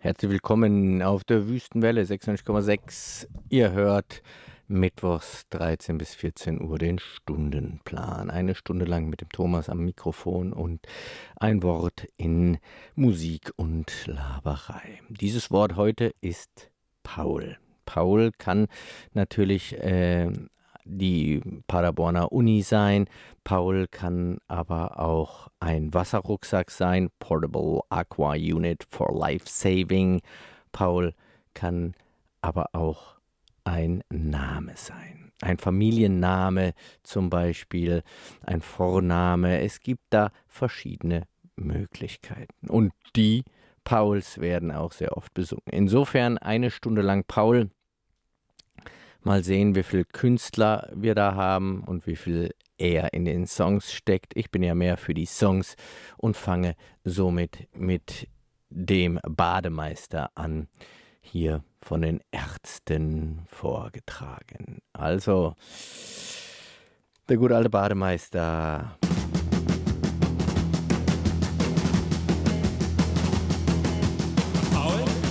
Herzlich willkommen auf der Wüstenwelle 96,6. Ihr hört mittwochs 13 bis 14 Uhr den Stundenplan. Eine Stunde lang mit dem Thomas am Mikrofon und ein Wort in Musik und Laberei. Dieses Wort heute ist Paul. Paul kann natürlich die Paderborner Uni sein. Paul kann aber auch ein Wasserrucksack sein, Portable Aqua Unit for Life Saving. Paul kann aber auch ein Name sein. Ein Familienname zum Beispiel, ein Vorname. Es gibt da verschiedene Möglichkeiten. Und die Pauls werden auch sehr oft besungen. Insofern eine Stunde lang Paul. Mal sehen, wie viel Künstler wir da haben und wie viel er in den Songs steckt. Ich bin ja mehr für die Songs und fange somit mit dem Bademeister an, hier von den Ärzten vorgetragen. Also, der gute alte Bademeister